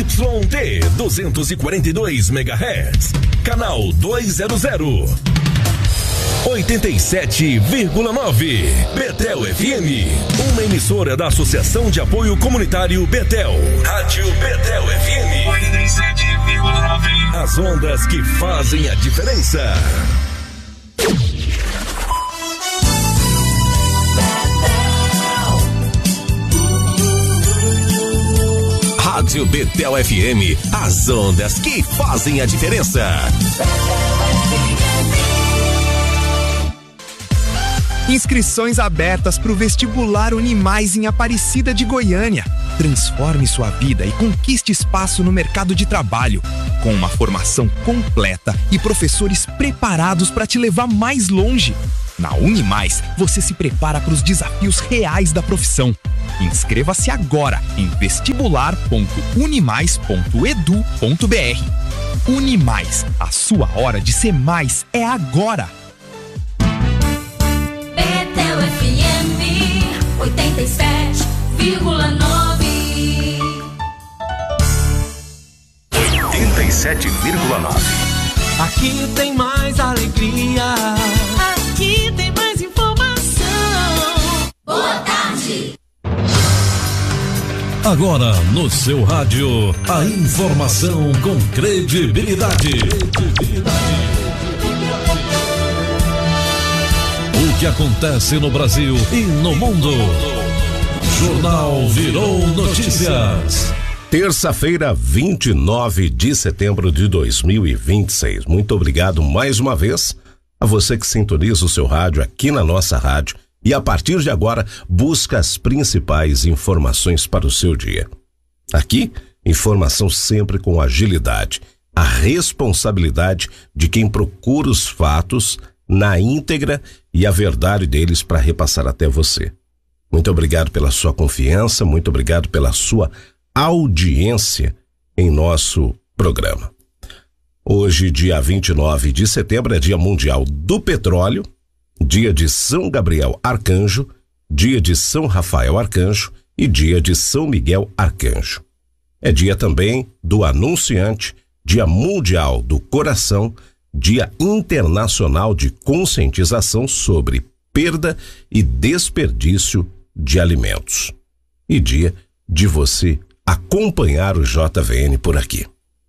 ZYT 242 MHz, canal 200. 87,9 Betel FM, uma emissora da Associação de Apoio Comunitário Betel. Rádio Betel FM 87,9. As ondas que fazem a diferença. Rádio Betel FM, as ondas que fazem a diferença. Inscrições abertas para o vestibular Unimais em Aparecida de Goiânia. Transforme sua vida e conquiste espaço no mercado de trabalho, com uma formação completa e professores preparados para te levar mais longe. Na Unimais, você se prepara para os desafios reais da profissão. Inscreva-se agora em vestibular.unimais.edu.br. Unimais, a sua hora de ser mais é agora. Betel FM 87,9. 87,9. Aqui tem mais alegria. Aqui tem mais informação. Boa tarde. Agora no seu rádio, a informação com credibilidade. O que acontece no Brasil e no mundo. Jornal Virou Notícias. Terça-feira, 29 de setembro de 2026. Muito obrigado mais uma vez a você que sintoniza o seu rádio aqui na nossa rádio e a partir de agora busca as principais informações para o seu dia. Aqui, informação sempre com agilidade, a responsabilidade de quem procura os fatos na íntegra e a verdade deles para repassar até você. Muito obrigado pela sua confiança, muito obrigado pela sua audiência em nosso programa. Hoje, dia 29 de setembro, é Dia Mundial do Petróleo, dia de São Gabriel Arcanjo, dia de São Rafael Arcanjo e dia de São Miguel Arcanjo. É dia também do Anunciante, dia mundial do coração, dia internacional de conscientização sobre perda e desperdício de alimentos. E dia de você acompanhar o JVN por aqui.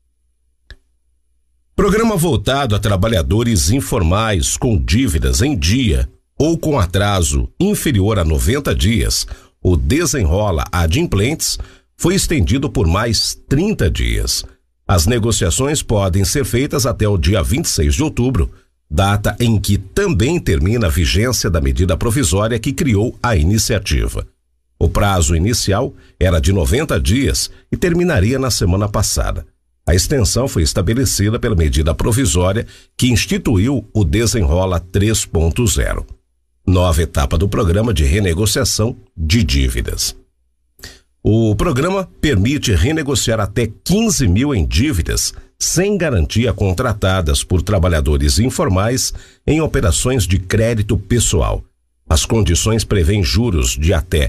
Programa voltado a trabalhadores informais com dívidas em dia ou com atraso inferior a 90 dias, o Desenrola Adimplentes, foi estendido por mais 30 dias. As negociações podem ser feitas até o dia 26 de outubro, data em que também termina a vigência da medida provisória que criou a iniciativa. O prazo inicial era de 90 dias e terminaria na semana passada. A extensão foi estabelecida pela medida provisória que instituiu o Desenrola 3.0, nova etapa do programa de renegociação de dívidas. O programa permite renegociar até 15 mil em dívidas sem garantia contratadas por trabalhadores informais em operações de crédito pessoal. As condições prevêem juros de até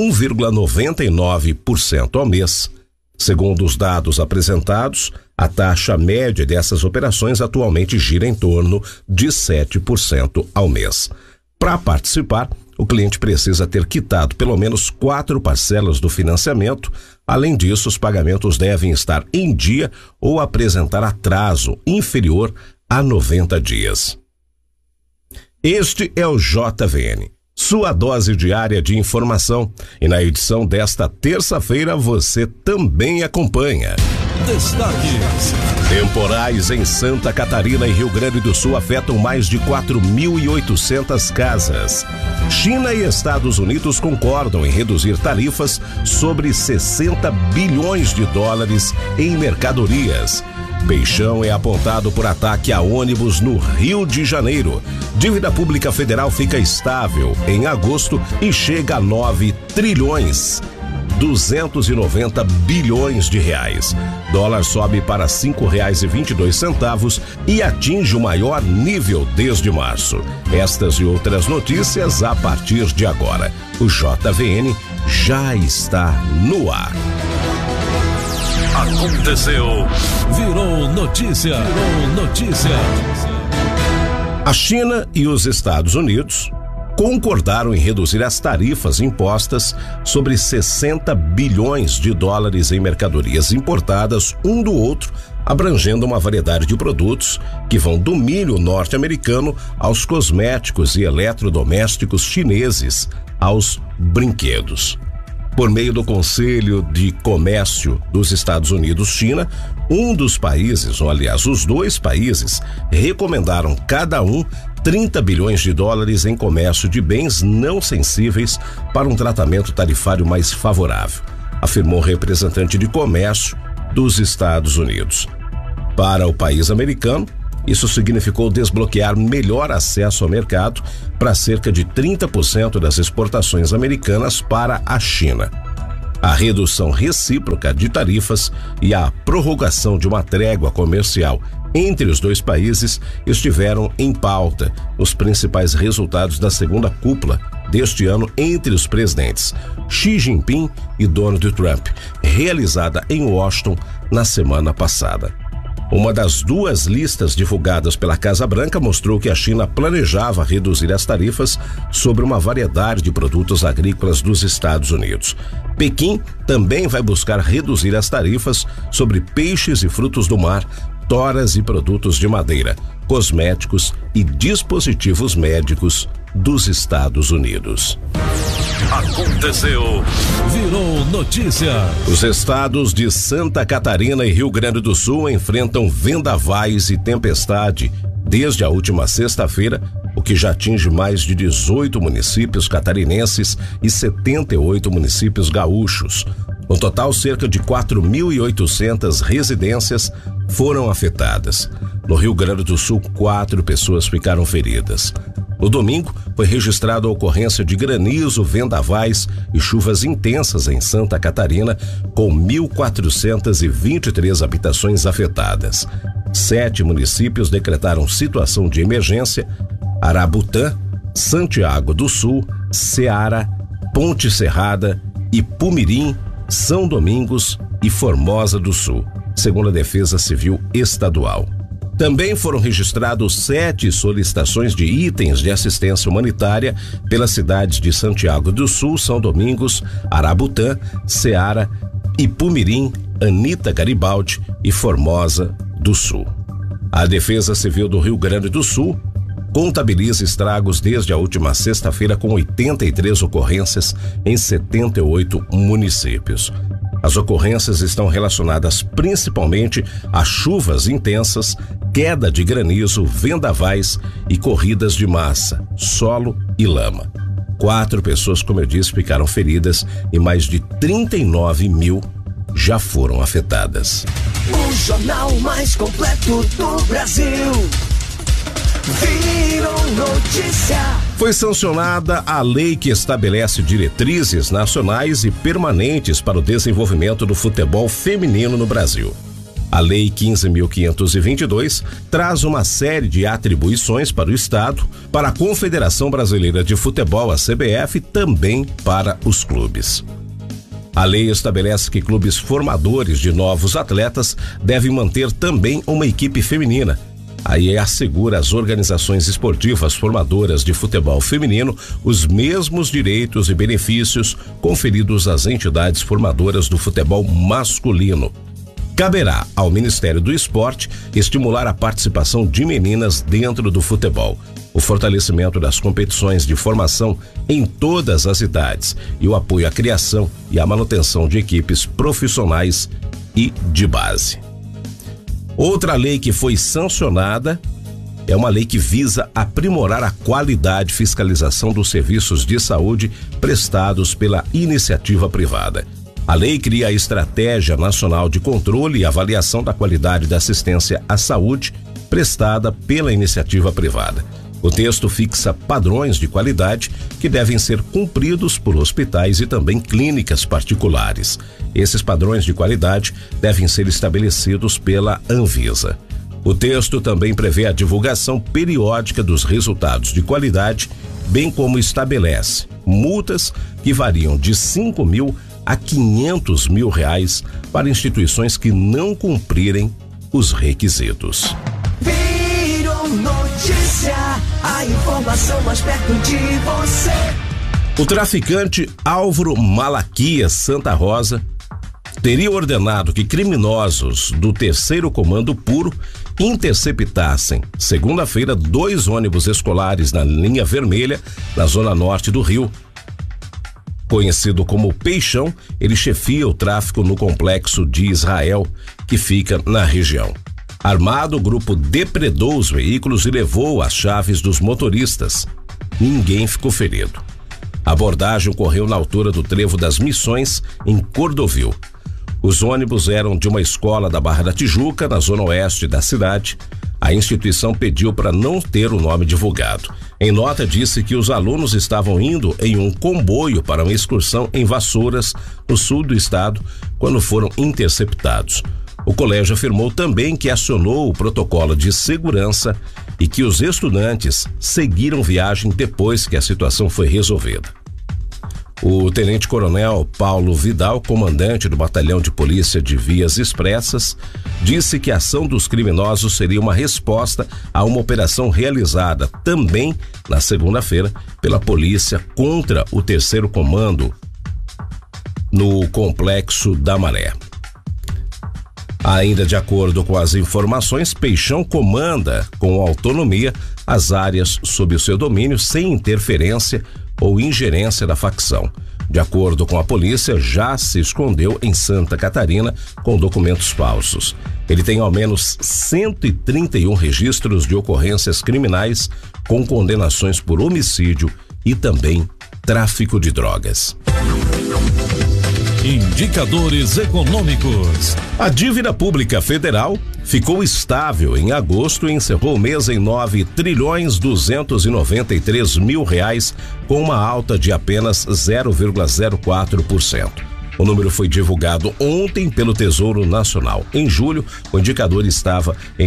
1,99% ao mês. Segundo os dados apresentados, a taxa média dessas operações atualmente gira em torno de 7% ao mês. Para participar, o cliente precisa ter quitado pelo menos 4 parcelas do financiamento. Além disso, os pagamentos devem estar em dia ou apresentar atraso inferior a 90 dias. Este é o JVN, sua dose diária de informação. E na edição desta terça-feira você também acompanha. Destaques: temporais em Santa Catarina e Rio Grande do Sul afetam mais de 4.800 casas. China e Estados Unidos concordam em reduzir tarifas sobre 60 bilhões de dólares em mercadorias. Peixão é apontado por ataque a ônibus no Rio de Janeiro. Dívida pública federal fica estável em agosto e chega a 9 trilhões. 290 bilhões de reais. Dólar sobe para R$5,22 e atinge o maior nível desde março. Estas e outras notícias a partir de agora. O JVN já está no ar. Aconteceu. Virou notícia. A China e os Estados Unidos concordaram em reduzir as tarifas impostas sobre 60 bilhões de dólares em mercadorias importadas um do outro, abrangendo uma variedade de produtos que vão do milho norte-americano aos cosméticos e eletrodomésticos chineses aos brinquedos. Por meio do Conselho de Comércio dos Estados Unidos-China, um dos países, ou aliás, os dois países, recomendaram cada um 30 bilhões de dólares em comércio de bens não sensíveis para um tratamento tarifário mais favorável, afirmou o representante de comércio dos Estados Unidos. Para o país americano, isso significou desbloquear melhor acesso ao mercado para cerca de 30% das exportações americanas para a China. A redução recíproca de tarifas e a prorrogação de uma trégua comercial entre os dois países estiveram em pauta nos principais resultados da segunda cúpula deste ano entre os presidentes Xi Jinping e Donald Trump, realizada em Washington na semana passada. Uma das duas listas divulgadas pela Casa Branca mostrou que a China planejava reduzir as tarifas sobre uma variedade de produtos agrícolas dos Estados Unidos. Pequim também vai buscar reduzir as tarifas sobre peixes e frutos do mar, toras e produtos de madeira, cosméticos e dispositivos médicos dos Estados Unidos. Aconteceu. Virou notícia. Os estados de Santa Catarina e Rio Grande do Sul enfrentam vendavais e tempestade desde a última sexta-feira, o que já atinge mais de 18 municípios catarinenses e 78 municípios gaúchos. No total, cerca de 4.800 residências foram afetadas. No Rio Grande do Sul, 4 pessoas ficaram feridas. No domingo, foi registrada a ocorrência de granizo, vendavais e chuvas intensas em Santa Catarina, com 1.423 habitações afetadas. 7 municípios decretaram situação de emergência: Arabutã, Santiago do Sul, Ceará, Ponte Serrada, Ipumirim, São Domingos e Formosa do Sul, segundo a Defesa Civil Estadual. Também foram registrados 7 solicitações de itens de assistência humanitária pelas cidades de Santiago do Sul, São Domingos, Arabutã, Ceará, Ipumirim, Anita Garibaldi e Formosa do Sul. A Defesa Civil do Rio Grande do Sul contabiliza estragos desde a última sexta-feira, com 83 ocorrências em 78 municípios. As ocorrências estão relacionadas principalmente a chuvas intensas, queda de granizo, vendavais e corridas de massa, solo e lama. 4 pessoas, como eu disse, ficaram feridas e mais de 39 mil já foram afetadas. O jornal mais completo do Brasil. Virou notícia. Foi sancionada a lei que estabelece diretrizes nacionais e permanentes para o desenvolvimento do futebol feminino no Brasil. A Lei 15.522 traz uma série de atribuições para o Estado, para a Confederação Brasileira de Futebol, a CBF, e também para os clubes. A lei estabelece que clubes formadores de novos atletas devem manter também uma equipe feminina. Aí assegura às organizações esportivas formadoras de futebol feminino os mesmos direitos e benefícios conferidos às entidades formadoras do futebol masculino. Caberá ao Ministério do Esporte estimular a participação de meninas dentro do futebol, o fortalecimento das competições de formação em todas as idades e o apoio à criação e à manutenção de equipes profissionais e de base. Outra lei que foi sancionada é uma lei que visa aprimorar a qualidade e fiscalização dos serviços de saúde prestados pela iniciativa privada. A lei cria a Estratégia Nacional de Controle e Avaliação da Qualidade da Assistência à Saúde prestada pela iniciativa privada. O texto fixa padrões de qualidade que devem ser cumpridos por hospitais e também clínicas particulares. Esses padrões de qualidade devem ser estabelecidos pela Anvisa. O texto também prevê a divulgação periódica dos resultados de qualidade, bem como estabelece multas que variam de 5 mil a R$500 mil para instituições que não cumprirem os requisitos. Virou notícia, a informação mais perto de você. O traficante Álvaro Malaquias Santa Rosa teria ordenado que criminosos do 3º Comando Puro interceptassem, segunda-feira, 2 ônibus escolares na linha vermelha, na zona norte do Rio. Conhecido como Peixão, ele chefia o tráfico no complexo de Israel, que fica na região. Armado, o grupo depredou os veículos e levou as chaves dos motoristas. Ninguém ficou ferido. A abordagem ocorreu na altura do Trevo das Missões, em Cordovil. Os ônibus eram de uma escola da Barra da Tijuca, na zona oeste da cidade. A instituição pediu para não ter o nome divulgado. Em nota, disse que os alunos estavam indo em um comboio para uma excursão em Vassouras, no sul do estado, quando foram interceptados. O colégio afirmou também que acionou o protocolo de segurança e que os estudantes seguiram viagem depois que a situação foi resolvida. O tenente-coronel Paulo Vidal, comandante do Batalhão de Polícia de Vias Expressas, disse que a ação dos criminosos seria uma resposta a uma operação realizada também na segunda-feira pela polícia contra o 3º Comando no Complexo da Maré. Ainda de acordo com as informações, Peixão comanda com autonomia as áreas sob o seu domínio sem interferência ou ingerência da facção. De acordo com a polícia, já se escondeu em Santa Catarina com documentos falsos. Ele tem ao menos 131 registros de ocorrências criminais com condenações por homicídio e também tráfico de drogas. Indicadores econômicos. A dívida pública federal ficou estável em agosto e encerrou o mês em R$9.293 bilhões, com uma alta de apenas 0,04%. O número foi divulgado ontem pelo Tesouro Nacional. Em julho, o indicador estava em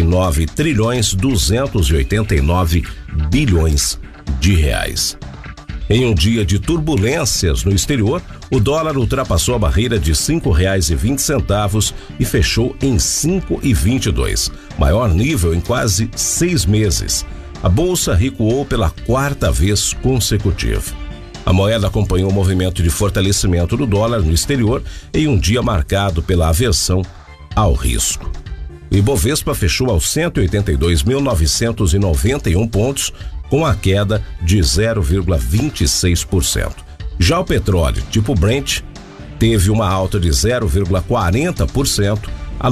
R$9.289 bilhões. Em um dia de turbulências no exterior, o dólar ultrapassou a barreira de R$5,20 e fechou em 5,22, maior nível em quase 6 meses. A bolsa recuou pela 4ª vez consecutiva. A moeda acompanhou o movimento de fortalecimento do dólar no exterior em um dia marcado pela aversão ao risco. O Ibovespa fechou aos 182.991 pontos, com a queda de 0,26%. Já o petróleo tipo Brent teve uma alta de 0,40% a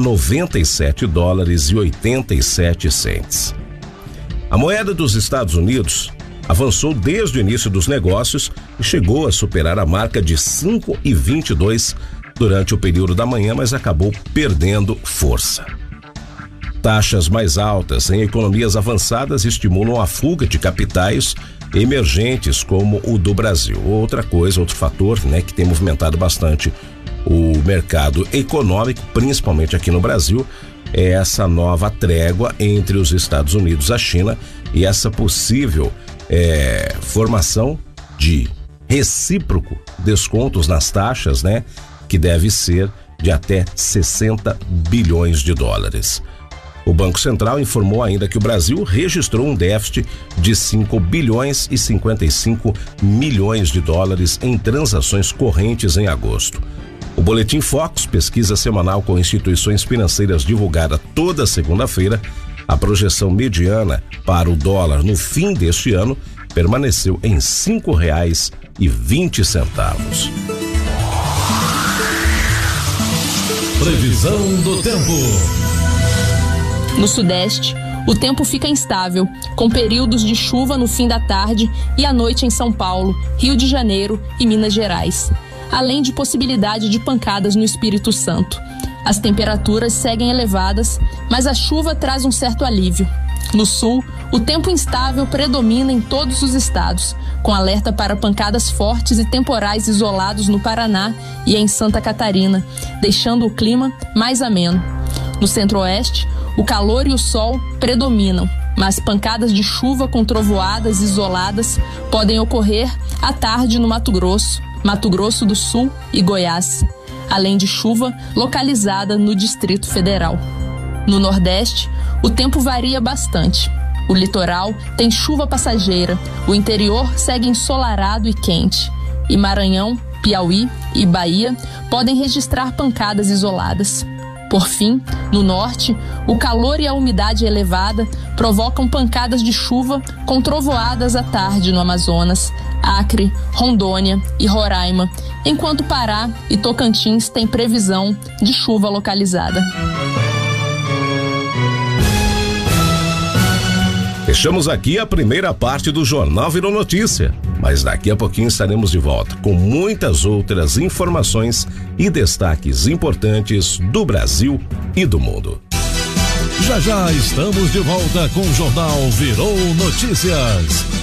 $97,87. A moeda dos Estados Unidos avançou desde o início dos negócios e chegou a superar a marca de 5,22 durante o período da manhã, mas acabou perdendo força. Taxas mais altas em economias avançadas estimulam a fuga de capitais emergentes como o do Brasil. Outro fator, que tem movimentado bastante o mercado econômico, principalmente aqui no Brasil, é essa nova trégua entre os Estados Unidos e a China e essa possível formação de recíproco descontos nas taxas, que deve ser de até 60 bilhões de dólares. O Banco Central informou ainda que o Brasil registrou um déficit de 5 bilhões e 55 milhões de dólares em transações correntes em agosto. O Boletim Focus, pesquisa semanal com instituições financeiras divulgada toda segunda-feira, a projeção mediana para o dólar no fim deste ano permaneceu em R$ 5,20. Previsão do tempo. No Sudeste, o tempo fica instável, com períodos de chuva no fim da tarde e à noite em São Paulo, Rio de Janeiro e Minas Gerais, além de possibilidade de pancadas no Espírito Santo. As temperaturas seguem elevadas, mas a chuva traz um certo alívio. No Sul, o tempo instável predomina em todos os estados, com alerta para pancadas fortes e temporais isolados no Paraná e em Santa Catarina, deixando o clima mais ameno. No Centro-Oeste, o calor e o sol predominam, mas pancadas de chuva com trovoadas isoladas podem ocorrer à tarde no Mato Grosso, Mato Grosso do Sul e Goiás, além de chuva localizada no Distrito Federal. No Nordeste, o tempo varia bastante. O litoral tem chuva passageira, o interior segue ensolarado e quente. E Maranhão, Piauí e Bahia podem registrar pancadas isoladas. Por fim, no norte, o calor e a umidade elevada provocam pancadas de chuva com trovoadas à tarde no Amazonas, Acre, Rondônia e Roraima, enquanto Pará e Tocantins têm previsão de chuva localizada. Fechamos aqui a primeira parte do Jornal Virou Notícia, mas daqui a pouquinho estaremos de volta com muitas outras informações e destaques importantes do Brasil e do mundo. Já já estamos de volta com o Jornal Virou Notícias.